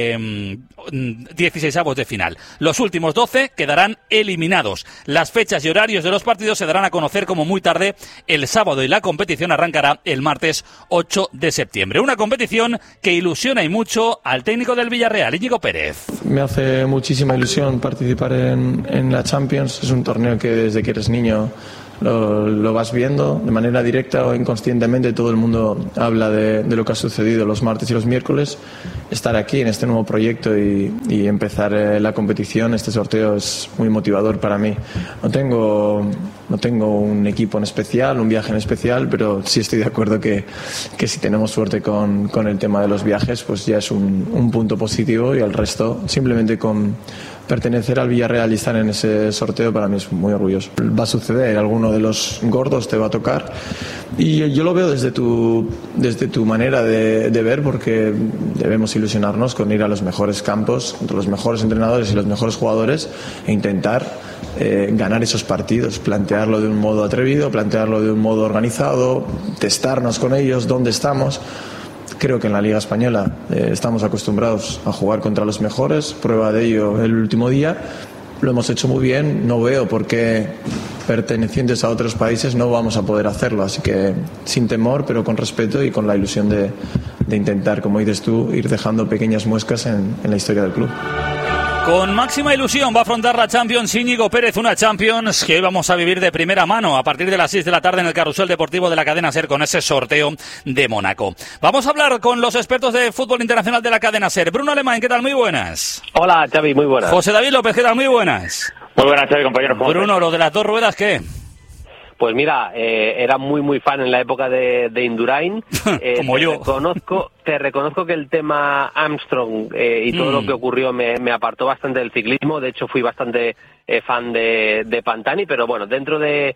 16avos de final. Los últimos 12 quedarán eliminados. Las fechas y horarios de los partidos se darán a conocer como muy tarde el sábado y la competición arrancará el martes 8 de septiembre. Una competición que ilusiona y mucho al técnico del Villarreal, Íñigo Pérez. Me hace muchísima ilusión participar en la Champions. Es un torneo que desde que eres niño lo vas viendo de manera directa o inconscientemente. Todo el mundo habla de lo que ha sucedido los martes y los miércoles. Estar aquí en este nuevo proyecto y empezar la competición, este sorteo, es muy motivador para mí. No tengo no tengo un equipo en especial, un viaje en especial, pero sí estoy de acuerdo que si tenemos suerte con el tema de los viajes, pues ya es un punto positivo, y el resto simplemente con pertenecer al Villarreal y estar en ese sorteo para mí es muy orgulloso. Va a suceder, alguno de los gordos te va a tocar, y yo lo veo desde tu manera de ver, porque debemos ilusionarnos con ir a los mejores campos, contra los mejores entrenadores y los mejores jugadores, e intentar ganar esos partidos, plantearlo de un modo atrevido, plantearlo de un modo organizado, testarnos con ellos, dónde estamos. Creo que en la Liga Española estamos acostumbrados a jugar contra los mejores. Prueba de ello el último día. Lo hemos hecho muy bien. No veo por qué, pertenecientes a otros países, no vamos a poder hacerlo. Así que sin temor, pero con respeto y con la ilusión de intentar, como dices tú, ir dejando pequeñas muescas en la historia del club. Con máxima ilusión va a afrontar la Champions Íñigo Pérez, una Champions que hoy vamos a vivir de primera mano a partir de las 6 de la tarde en el Carrusel Deportivo de la cadena SER con ese sorteo de Mónaco. Vamos a hablar con los expertos de fútbol internacional de la cadena SER. Bruno Alemán, ¿qué tal? Muy buenas. Hola, Xavi, muy buenas. José David López, ¿qué tal? Muy buenas. Muy buenas, Xavi, compañeros. Bruno, ¿lo de las dos ruedas qué? Pues mira, era muy fan en la época de Indurain. Como yo. Te reconozco que el tema Armstrong y todo lo que ocurrió me apartó bastante del ciclismo. De hecho, fui bastante fan de Pantani, pero bueno, dentro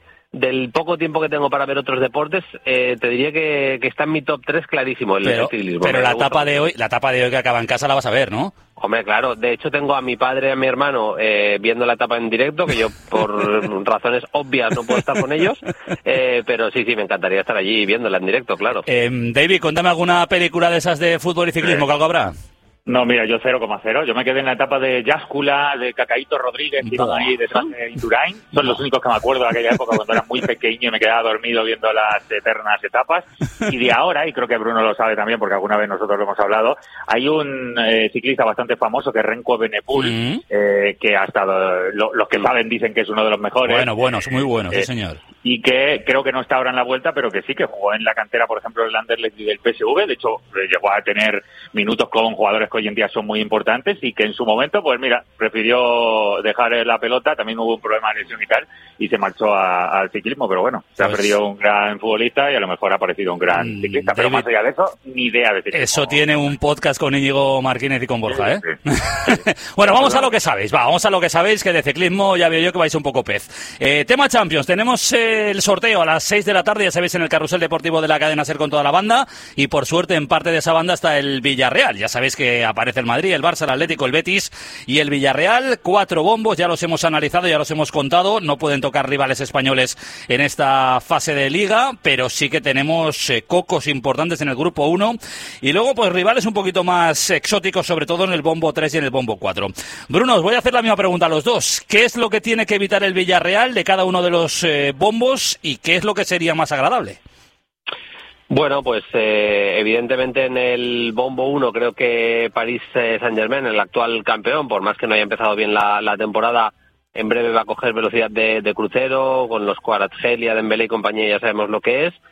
del poco tiempo que tengo para ver otros deportes, te diría que está en mi top 3 clarísimo el ciclismo. Pero la etapa de hoy que acaba en casa la vas a ver, ¿no? Hombre, claro. De hecho, tengo a mi padre y a mi hermano viendo la etapa en directo, que yo por razones obvias no puedo estar con ellos, pero sí, me encantaría estar allí viéndola en directo, claro. David, cuéntame alguna película de esas de fútbol y ciclismo, que algo habrá. No, mira, yo 0,0. Yo me quedé en la etapa de Yáscula, de Cacaíto Rodríguez, iban ahí detrás de Indurain. Son los únicos que me acuerdo de aquella época cuando era muy pequeño y me quedaba dormido viendo las eternas etapas. Y de ahora, y creo que Bruno lo sabe también porque alguna vez nosotros lo hemos hablado, hay un ciclista bastante famoso que es Renko Evenepoel, que hasta los que saben dicen que es uno de los mejores. Bueno, es muy bueno, sí señor. Y que creo que no está ahora en la Vuelta, pero que sí que jugó en la cantera, por ejemplo, del Anderlecht y del PSV. De hecho, llegó a tener minutos con jugadores que hoy en día son muy importantes y que en su momento, pues mira, prefirió dejar la pelota. También hubo un problema de lesión y tal, y se marchó al ciclismo. Pero bueno, se ha perdido un gran futbolista y a lo mejor ha aparecido un gran ciclista. Pero más allá de eso, ni idea de ciclismo. Eso tiene un podcast con Íñigo Martínez y con Borja, ¿eh? Sí. Bueno, vamos a lo que sabéis. Vamos a lo que sabéis, que de ciclismo ya veo yo que vais un poco pez. Tema Champions. Tenemos el sorteo a las 6 de la tarde, ya sabéis, en el Carrusel Deportivo de la cadena SER con toda la banda, y por suerte en parte de esa banda está el Villarreal. Ya sabéis que aparece el Madrid, el Barça, el Atlético, el Betis y el Villarreal. 4 bombos, ya los hemos analizado, ya los hemos contado. No pueden tocar rivales españoles en esta fase de Liga, pero sí que tenemos cocos importantes en el grupo 1 y luego pues rivales un poquito más exóticos, sobre todo en el bombo 3 y en el bombo 4. Bruno, os voy a hacer la misma pregunta a los dos. ¿Qué es lo que tiene que evitar el Villarreal de cada uno de los bombos y qué es lo que sería más agradable? Bueno, pues evidentemente en el bombo 1 creo que Paris Saint-Germain, el actual campeón, por más que no haya empezado bien la temporada, en breve va a coger velocidad de crucero, con los Kvaratskhelia, Dembélé y compañía ya sabemos lo que es,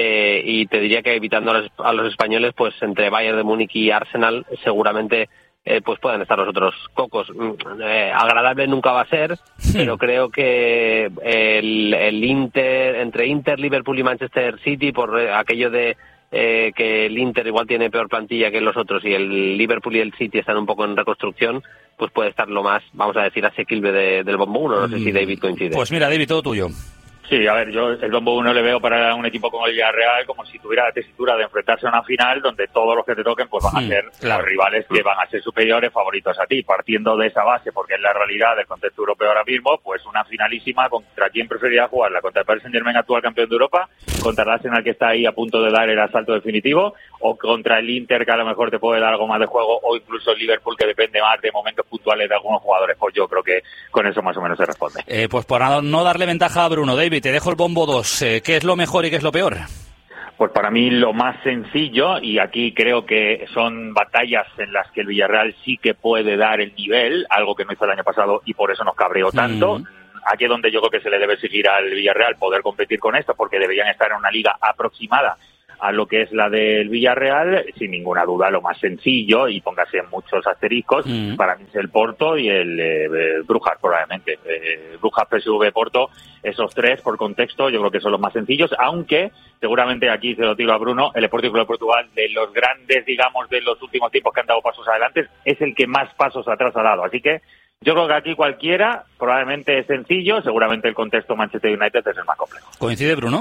y te diría que evitando a los españoles, pues entre Bayern de Múnich y Arsenal seguramente pues pueden estar los otros cocos. Agradable nunca va a ser, pero creo que el Inter, entre Inter, Liverpool y Manchester City, por aquello de que el Inter igual tiene peor plantilla que los otros y el Liverpool y el City están un poco en reconstrucción, pues puede estar lo más, vamos a decir, asequible del bombo 1. No sé si David coincide. Pues mira, David, todo tuyo. Sí, a ver, yo el bombo 1 le veo para un equipo como el Villarreal como si tuviera la tesitura de enfrentarse a una final donde todos los que te toquen pues van a ser los rivales que van a ser superiores, favoritos a ti. Partiendo de esa base, porque es la realidad del contexto europeo ahora mismo, pues una finalísima. ¿Contra quién preferiría jugarla? ¿Contra el Paris Saint-Germain, actual campeón de Europa? ¿Contra el Arsenal, que está ahí a punto de dar el asalto definitivo? ¿O contra el Inter, que a lo mejor te puede dar algo más de juego? ¿O incluso el Liverpool, que depende más de momentos puntuales de algunos jugadores? Pues yo creo que con eso más o menos se responde. Pues por no darle ventaja a Bruno, David, te dejo el bombo 2. ¿Qué es lo mejor y qué es lo peor? Pues para mí lo más sencillo, y aquí creo que son batallas en las que el Villarreal sí que puede dar el nivel, algo que no hizo el año pasado y por eso nos cabreó tanto. Aquí es donde yo creo que se le debe exigir al Villarreal poder competir con esto, porque deberían estar en una liga aproximada a lo que es la del Villarreal, sin ninguna duda lo más sencillo, y póngase muchos asteriscos, para mí es el Porto y el Brujas, probablemente. Brujas, PSV, Porto, esos tres, por contexto, yo creo que son los más sencillos, aunque seguramente aquí se lo tiro a Bruno, el Sporting Club de Portugal, de los grandes, digamos, de los últimos tiempos que han dado pasos adelante, es el que más pasos atrás ha dado. Así que yo creo que aquí cualquiera probablemente es sencillo, seguramente el contexto Manchester United es el más complejo. ¿Coincide, Bruno?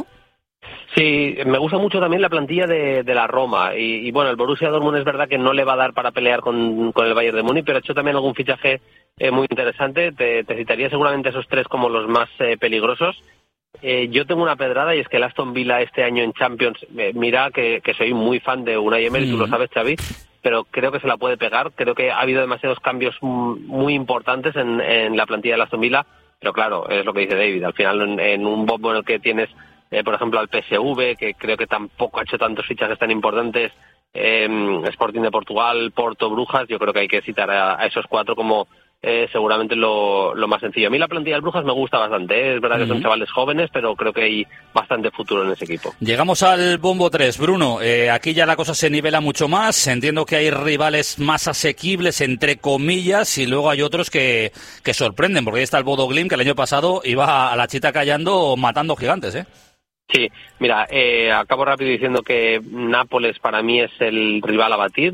Sí, me gusta mucho también la plantilla de la Roma y bueno, el Borussia Dortmund es verdad que no le va a dar para pelear con el Bayern de Múnich, pero ha hecho también algún fichaje muy interesante. Te citaría seguramente esos tres como los más peligrosos. Yo tengo una pedrada y es que el Aston Villa este año en Champions, mira que soy muy fan de Unai Emery, tú lo sabes, Xavi, pero creo que se la puede pegar. Creo que ha habido demasiados cambios muy importantes en la plantilla del Aston Villa, pero claro, es lo que dice David, al final en un bombo en el que tienes por ejemplo al PSV, que creo que tampoco ha hecho tantos fichajes tan importantes, Sporting de Portugal, Porto, Brujas, yo creo que hay que citar a esos cuatro como seguramente lo más sencillo. A mí la plantilla del Brujas me gusta bastante, es verdad que son chavales jóvenes, pero creo que hay bastante futuro en ese equipo. Llegamos al bombo 3, Bruno, aquí ya la cosa se nivela mucho más, entiendo que hay rivales más asequibles, entre comillas, y luego hay otros que sorprenden, porque ahí está el Bodo Glimt, que el año pasado iba a la chita callando, matando gigantes, ¿eh? Sí, mira, acabo rápido diciendo que Nápoles para mí es el rival a batir,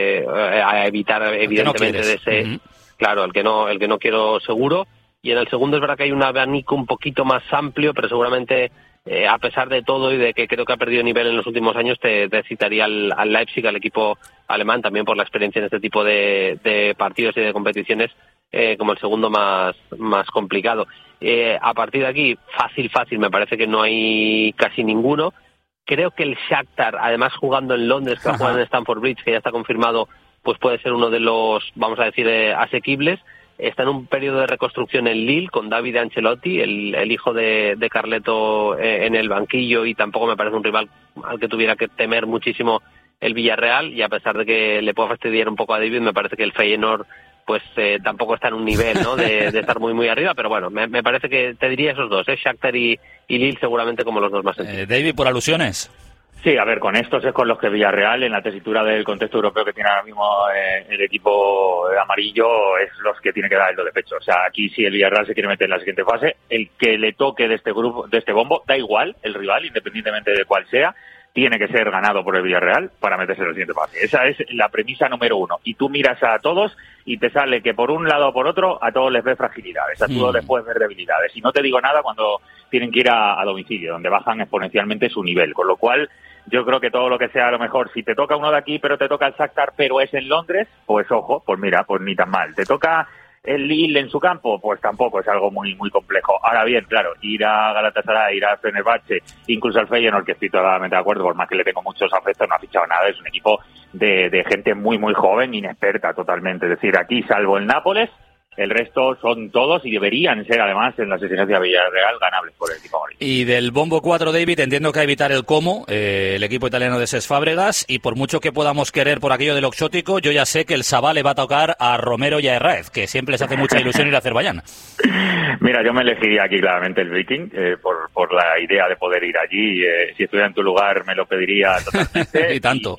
a evitar evidentemente de ese, claro, el que no quiero seguro. Y en el segundo es verdad que hay un abanico un poquito más amplio, pero seguramente a pesar de todo y de que creo que ha perdido nivel en los últimos años, te citaría al Leipzig, al equipo alemán, también por la experiencia en este tipo de partidos y de competiciones, como el segundo más complicado. A partir de aquí, fácil, me parece que no hay casi ninguno. Creo que el Shakhtar, además jugando en Londres, que juega en Stamford Bridge, que ya está confirmado, pues puede ser uno de los, vamos a decir, asequibles. Está en un periodo de reconstrucción en Lille con Davide Ancelotti, el hijo de Carleto en el banquillo, y tampoco me parece un rival al que tuviera que temer muchísimo el Villarreal, y a pesar de que le pueda fastidiar un poco a David, me parece que el Feyenoord pues tampoco está en un nivel, ¿no?, de estar muy arriba, pero bueno, me parece que te diría esos dos, Shakhtar y Lille seguramente como los dos más sencillos. David, por alusiones. Sí, a ver, con estos es con los que Villarreal, en la tesitura del contexto europeo que tiene ahora mismo el equipo amarillo, es los que tiene que dar el do de pecho. O sea, aquí si el Villarreal se quiere meter en la siguiente fase, el que le toque de este grupo, de este bombo, da igual el rival, independientemente de cuál sea, tiene que ser ganado por el Villarreal para meterse en la siguiente fase. Esa es la premisa número uno. Y tú miras a todos y te sale que por un lado o por otro a todos les ves fragilidades, a todos les puedes ver debilidades. Y no te digo nada cuando tienen que ir a domicilio, donde bajan exponencialmente su nivel. Con lo cual, yo creo que todo lo que sea, a lo mejor, si te toca uno de aquí, pero te toca el Shakhtar, pero es en Londres, pues ojo, pues mira, pues ni tan mal. Te toca el Lille en su campo, pues tampoco es algo muy complejo. Ahora bien, claro, ir a Galatasaray, ir a Fenerbahce, incluso al Feyenoord, que estoy totalmente de acuerdo, por más que le tengo muchos afectos, no ha fichado nada, es un equipo de gente muy joven, inexperta totalmente. Es decir, aquí, salvo el Nápoles, el resto son todos y deberían ser, además, en las exigencias de Villarreal, ganables por el equipo amarillo. Y del bombo 4, David, entiendo que a evitar el Como, el equipo italiano de Cesc Fábregas, y por mucho que podamos querer por aquello de lo exótico, yo ya sé que el Sabá le va a tocar a Romero y a Herráez, que siempre les hace mucha ilusión ir a Azerbaiyán. Mira, yo me elegiría aquí claramente el Viking, por la idea de poder ir allí. Si estuviera en tu lugar me lo pediría totalmente. Y tanto.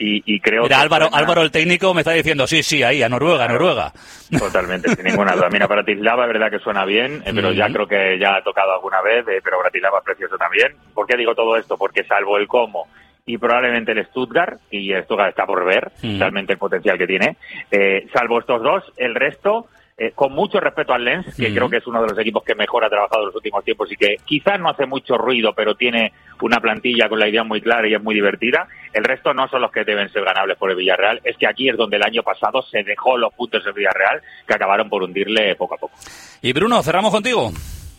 Y creo Mira, que Álvaro, el técnico, me está diciendo, sí, ahí, a Noruega. Totalmente, sin ninguna duda. Mira, Bratislava es verdad que suena bien, pero ya creo que ya ha tocado alguna vez, pero Bratislava es precioso también. ¿Por qué digo todo esto? Porque salvo el Como y probablemente el Stuttgart, y Stuttgart está por ver realmente el potencial que tiene, salvo estos dos, el resto, con mucho respeto al Lens, que creo que es uno de los equipos que mejor ha trabajado en los últimos tiempos y que quizás no hace mucho ruido, pero tiene una plantilla con la idea muy clara y es muy divertida. El resto no son los que deben ser ganables por el Villarreal. Es que aquí es donde el año pasado se dejó los puntos del Villarreal, que acabaron por hundirle poco a poco. Y Bruno, cerramos contigo.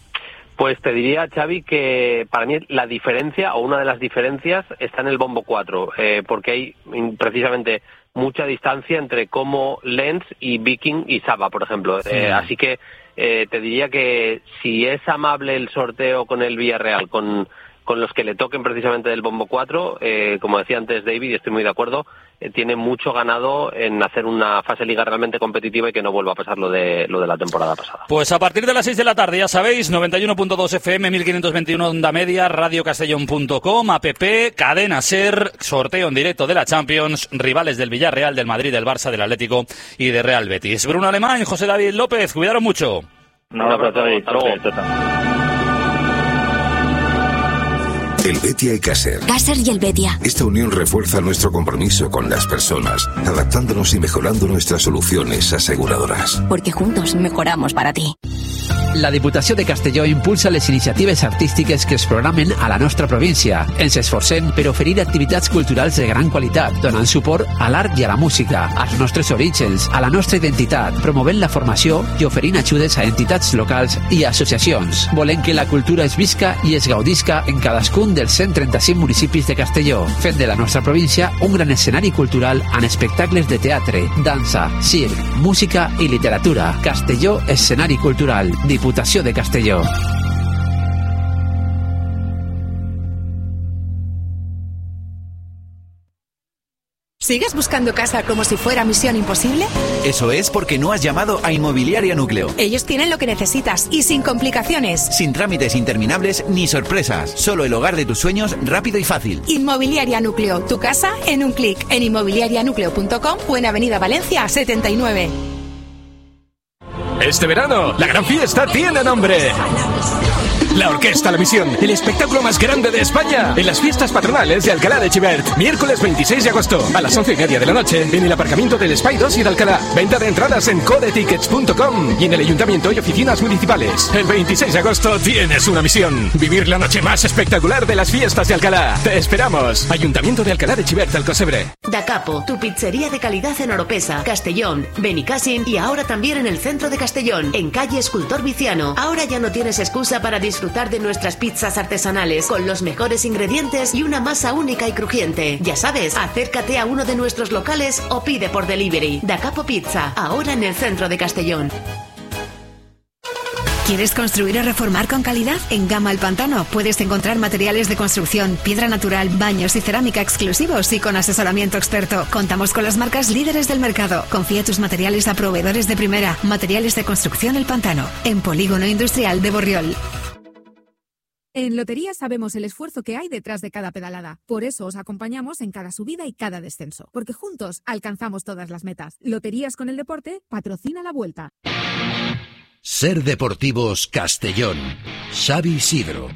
Pues te diría, Xavi, que para mí la diferencia, o una de las diferencias, está en el bombo 4, porque hay precisamente mucha distancia entre Como, Lens y Viking y Saba, por ejemplo. Así que te diría que si es amable el sorteo con el Villarreal, con los que le toquen precisamente del bombo 4, como decía antes David, y estoy muy de acuerdo, tiene mucho ganado en hacer una fase liga realmente competitiva y que no vuelva a pasar lo de la temporada pasada. Pues a partir de las 6 de la tarde, ya sabéis, 91.2 FM, 1521 onda media, radiocastellón.com, app, cadena SER, sorteo en directo de la Champions, rivales del Villarreal, del Madrid, del Barça, del Atlético y de Real Betis. Bruno Alemán, José David López, cuidaron mucho. Un abrazo, hasta luego. Helvetia y Caser. Caser y Helvetia. Esta unión refuerza nuestro compromiso con las personas, adaptándonos y mejorando nuestras soluciones aseguradoras. Porque juntos mejoramos para ti. La Diputació de Castelló impulsa les iniciatives artístiques que es programen a la nostra província. Ens esforcem per oferir activitats culturals de gran qualitat, donant suport a l'art i a la música, als nostres orígens, a la nostra identitat, promovent la formació i oferint ajudes a entitats locals i associacions. Volem que la cultura es visca i es gaudisca en cadascun dels 135 municipis de Castelló, fent de la nostra província un gran escenari cultural amb espectacles de teatre, dansa, circ, música i literatura. Castelló, escenari cultural. Diputació de Castelló. ¿Sigues buscando casa como si fuera misión imposible? Eso es porque no has llamado a Inmobiliaria Núcleo. Ellos tienen lo que necesitas y sin complicaciones. Sin trámites interminables ni sorpresas. Solo el hogar de tus sueños rápido y fácil. Inmobiliaria Núcleo. Tu casa en un clic. En inmobiliarianucleo.com o en Avenida Valencia 79. Este verano, la gran fiesta tiene nombre. La Orquesta La Misión, el espectáculo más grande de España, en las fiestas patronales de Alcalá de Xivert, miércoles 26 de agosto, a las 11:30 de la noche, en el aparcamiento del Espai 2 y de Alcalá. Venta de entradas en codetickets.com y en el ayuntamiento y oficinas municipales. El 26 de agosto tienes una misión: vivir la noche más espectacular de las fiestas de Alcalá. Te esperamos. Ayuntamiento de Alcalá de Xivert, Alcocebre. Da Capo, tu pizzería de calidad en Oropesa, Castellón, Benicàssim y ahora también en el centro de Castellón, en calle Escultor Viciano. Ahora ya no tienes excusa para disfrutar de nuestras pizzas artesanales con los mejores ingredientes y una masa única y crujiente. Ya sabes, acércate a uno de nuestros locales o pide por delivery. Da Capo Pizza, ahora en el centro de Castellón. ¿Quieres construir o reformar con calidad? En Gama El Pantano puedes encontrar materiales de construcción, piedra natural, baños y cerámica exclusivos y con asesoramiento experto. Contamos con las marcas líderes del mercado. Confía tus materiales a proveedores de primera. Materiales de construcción El Pantano, en Polígono Industrial de Borriol. En Lotería sabemos el esfuerzo que hay detrás de cada pedalada. Por eso os acompañamos en cada subida y cada descenso. Porque juntos alcanzamos todas las metas. Loterías con el deporte patrocina la Vuelta. Ser Deportivos Castellón. Xavi Isidro.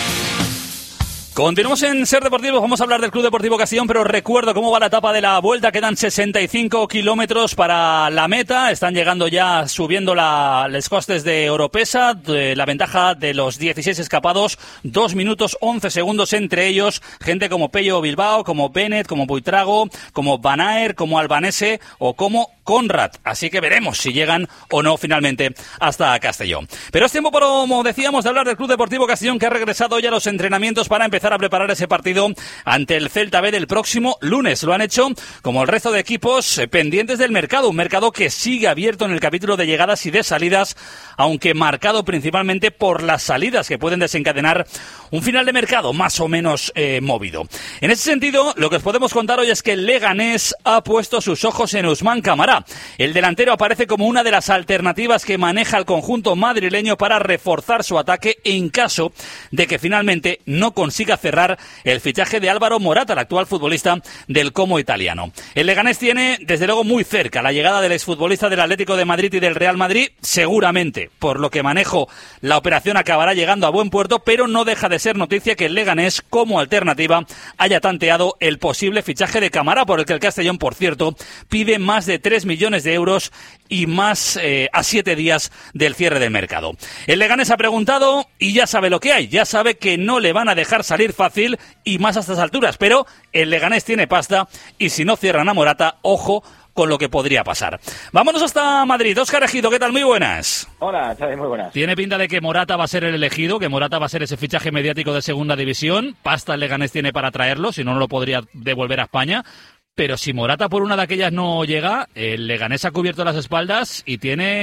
Continuamos en Ser Deportivos, vamos a hablar del Club Deportivo Castellón, pero recuerdo cómo va la etapa de la Vuelta. Quedan 65 kilómetros para la meta, están llegando ya subiendo los costes de Oropesa, la ventaja de los 16 escapados, 2 minutos 11 segundos entre ellos, gente como Pello Bilbao, como Bennett, como Buitrago, como Van Aert, como Albanese o como Conrad, así que veremos si llegan o no finalmente hasta Castellón. Pero es tiempo, como decíamos, de hablar del Club Deportivo Castellón, que ha regresado ya a los entrenamientos para empezar a preparar ese partido ante el Celta B del próximo lunes. Lo han hecho como el resto de equipos pendientes del mercado, un mercado que sigue abierto en el capítulo de llegadas y de salidas, aunque marcado principalmente por las salidas que pueden desencadenar un final de mercado más o menos movido. En ese sentido, lo que os podemos contar hoy es que el Leganés ha puesto sus ojos en Ousmane Camara. El delantero aparece como una de las alternativas que maneja el conjunto madrileño para reforzar su ataque en caso de que finalmente no consiga cerrar el fichaje de Álvaro Morata, el actual futbolista del Como italiano. El Leganés tiene, desde luego, muy cerca la llegada del exfutbolista del Atlético de Madrid y del Real Madrid. Seguramente, por lo que manejo, la operación acabará llegando a buen puerto, pero no deja de ser noticia que el Leganés, como alternativa, haya tanteado el posible fichaje de Camara, por el que el Castellón, por cierto, pide más de 3 millones de euros y más a 7 días del cierre del mercado. El Leganés ha preguntado y ya sabe lo que hay, ya sabe que no le van a dejar salir fácil y más a estas alturas, pero el Leganés tiene pasta y si no cierran a Morata, ojo con lo que podría pasar. Vámonos hasta Madrid. Óscar Ejido, ¿qué tal? Muy buenas. Hola, Xavi, muy buenas. Tiene pinta de que Morata va a ser el elegido, que Morata va a ser ese fichaje mediático de segunda división. Pasta el Leganés tiene para traerlo, si no, no lo podría devolver a España. Pero si Morata por una de aquellas no llega, el Leganés ha cubierto las espaldas y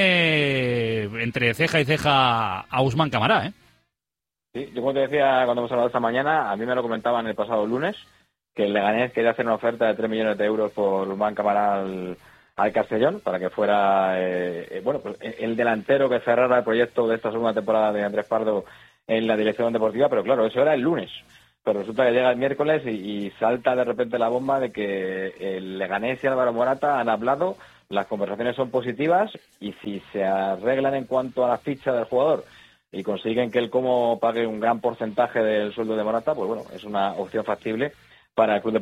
tiene entre ceja y ceja a Ousmane Camara, ¿eh? Sí, yo como te decía cuando hemos hablado esta mañana, a mí me lo comentaban el pasado lunes, que el Leganés quería hacer una oferta de 3 millones de euros por Urban Camaral al Castellón para que fuera pues el delantero que cerrara el proyecto de esta segunda temporada de Andrés Pardo en la dirección deportiva, pero claro, eso era el lunes. Pero resulta que llega el miércoles y salta de repente la bomba de que el Leganés y Álvaro Morata han hablado, las conversaciones son positivas y si se arreglan en cuanto a la ficha del jugador y consiguen que el Como pague un gran porcentaje del sueldo de Morata, pues bueno, es una opción factible para el Club Deportivo